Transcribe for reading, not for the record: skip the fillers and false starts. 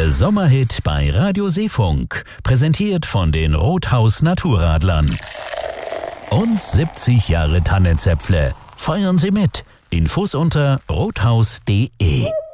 Ihr Sommerhit bei Radio Seefunk, präsentiert von den Rothaus Naturradlern. Und 70 Jahre Tannenzäpfle. Feiern Sie mit. Infos unter rothaus.de.